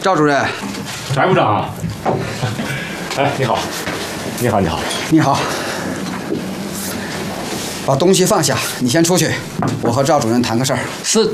赵主任， 翟部长，哎，你好，你好，你好， 你好。把东西放下，你先出去，我和赵主任谈个事儿。 是。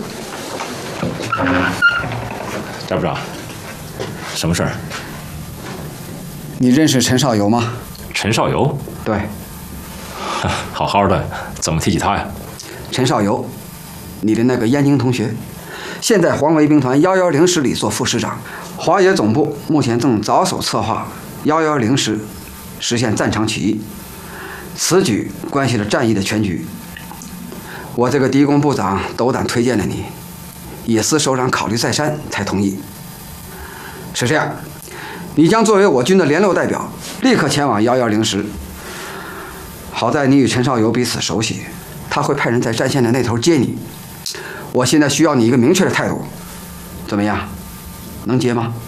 翟部长，什么事儿？ 你认识陈少游吗？ 陈少游？ 对。 好好的，怎么提起他呀？ 陈少游，你的那个燕京同学，现在黄维兵团110师里做副师长，华野总部目前正着手策划110师实现战场起义，此举关系了战役的全局。我这个敌工部长斗胆推荐了你，野司首长考虑再三才同意。是这样，你将作为我军的联络代表，立刻前往110师。好在你与陈少游彼此熟悉，他会派人在战线的那头接你。我现在需要你一个明确的态度，怎么样？能接吗？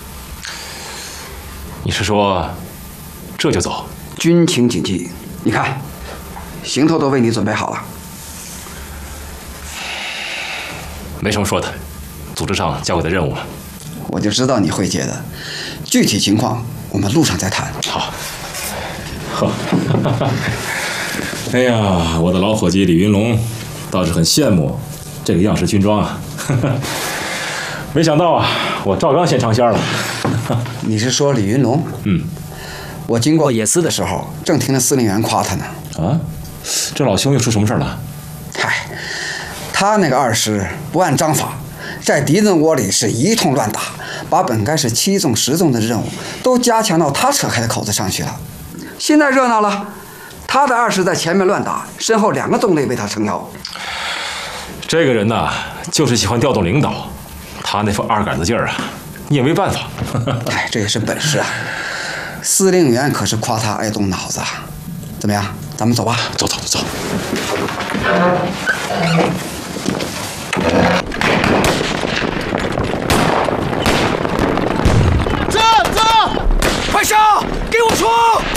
你是说这就走？ 军情紧急，你看，行头都为你准备好了。 没什么说的，组织上交给的任务嘛。 我就知道你会接的，具体情况我们路上再谈。 好。呵，哎呀，我的老伙计李云龙倒是很羡慕这个样式军装啊。没想到啊，我赵刚先尝鲜了。 你是说李云龙？ 嗯。 我经过野司的时候，正听着司令员夸他呢。 啊，这老兄又出什么事了？ 嗨，他那个2师不按章法，在敌人窝里是一通乱打，把本该是7纵10纵的任务都加强到他扯开的口子上去了。现在热闹了，他的2师在前面乱打，身后2个纵队为他撑腰。 这个人呐，就是喜欢调动领导，他那副二杆子劲儿啊，你也没办法。 哎，这也是本事啊。司令员可是夸他爱动脑子啊。怎么样，咱们走吧。 走走走。 站！快上！给我冲！